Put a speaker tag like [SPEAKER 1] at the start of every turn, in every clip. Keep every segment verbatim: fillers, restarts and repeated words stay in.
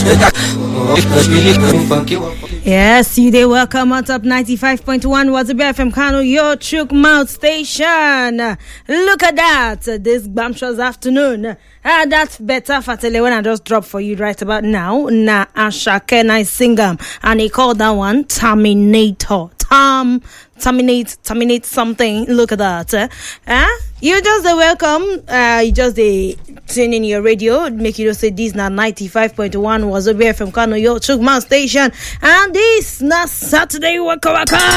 [SPEAKER 1] Yes, you they welcome on top ninety-five point one Wazobia F M Kano, your Chook Mouth station. Look at that, this bumptious afternoon. Ah, that's better fatale when I just drop for you right about now. Na Ashake na singam, and he called that one Terminator. Tom, terminate, terminate something. Look at that. Uh, uh, you just a welcome. Uh, you just a tune in your radio. Make you say this na ninety-five point one Wazobia F M Kano, your Chook Mouth station, and this na Saturday Waka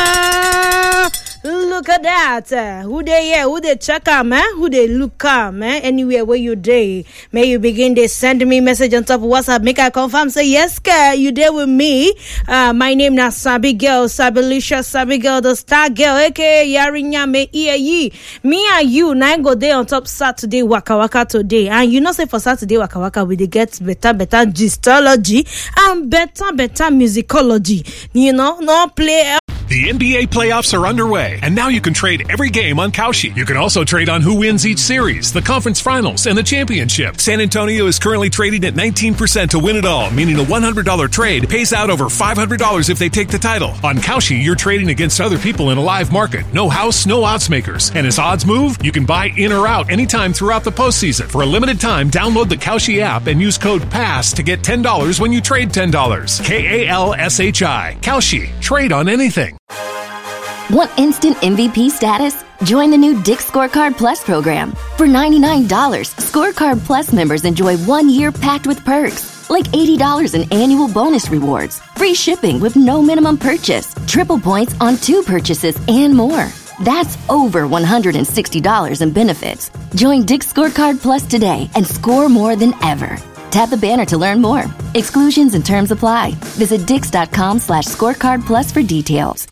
[SPEAKER 1] Waka. Look at that. Uh, who they here? Who they check out, man? Who they look out, man? Anywhere where you day, may you begin to send me message on top of WhatsApp. Make I confirm. Say yes, girl. You there with me? Uh, my name na Sabi Girl, Sabilisha Sabi Girl, the star girl, aka Yarinya Me Ie. Me and you now go there on top Saturday Waka Waka today. And you know say for Saturday Waka Waka we dey get better better gistology and better better musicology. You know, no play.
[SPEAKER 2] The N B A playoffs are underway, and now you can trade every game on Kalshi. You can also trade on who wins each series, the conference finals, and the championship. San Antonio is currently trading at nineteen percent to win it all, meaning a one hundred dollars trade pays out over five hundred dollars if they take the title. On Kalshi, you're trading against other people in a live market. No house, no odds makers. And as odds move, you can buy in or out anytime throughout the postseason. For a limited time, download the Kalshi app and use code PASS to get ten dollars when you trade ten dollars. K A L S H I. Kalshi. Trade on anything.
[SPEAKER 3] Want instant M V P status? Join the new Dick's Scorecard Plus program. For ninety-nine dollars, Scorecard Plus members enjoy one year packed with perks, like eighty dollars in annual bonus rewards, free shipping with no minimum purchase, triple points on two purchases, and more. That's over one hundred sixty dollars in benefits. Join Dick's Scorecard Plus today and score more than ever. Tap the banner to learn more. Exclusions and terms apply. Visit dix.com slash scorecard plus for details.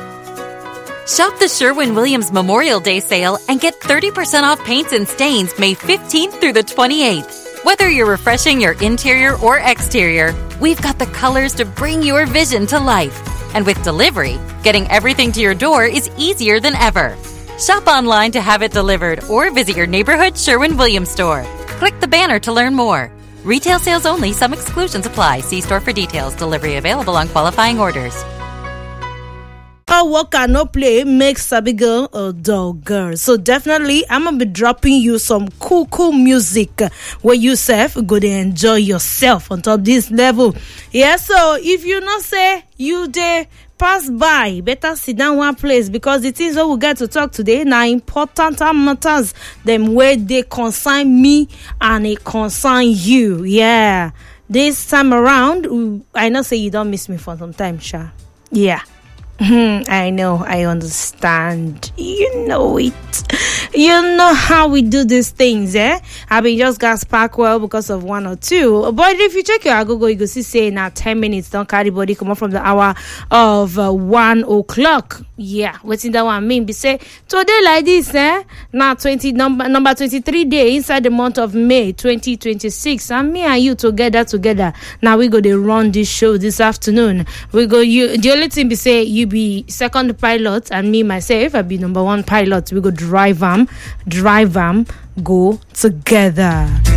[SPEAKER 4] Shop the Sherwin-Williams Memorial Day sale and get thirty percent off paints and stains May fifteenth through the twenty-eighth. Whether you're refreshing your interior or exterior, we've got the colors to bring your vision to life. And with delivery, getting everything to your door is easier than ever. Shop online to have it delivered or visit your neighborhood Sherwin-Williams store. Click the banner to learn more. Retail sales only. Some exclusions apply. See store for details. Delivery available on qualifying orders.
[SPEAKER 1] Oh, what cannot play makes Sabi girl a dull girl. So definitely, I'm gonna be dropping you some cool, cool music where you self go to enjoy yourself on top this level. Yeah. So if you not say you there pass by, better sit down one place because the things that we get to talk today now important matters. Them where they concern me and it concern you. Yeah. This time around, I know say you don't miss me for some time, Sha. Yeah. I know, I understand. You know it. You know how we do these things, eh? I mean, just gas pack well because of one or two. But if you check your Agogo, you go see say now ten minutes. Don't carry body come up from the hour of uh, one o'clock. Yeah, what's in that one mean? Be say today like this, eh? Now twenty number number twenty three day inside the month of May twenty twenty six, and me and you together together. Now we go to run this show this afternoon. We go you. The only thing be say you be second pilot and me myself I be number one pilot. We go drive them, drive them, go together.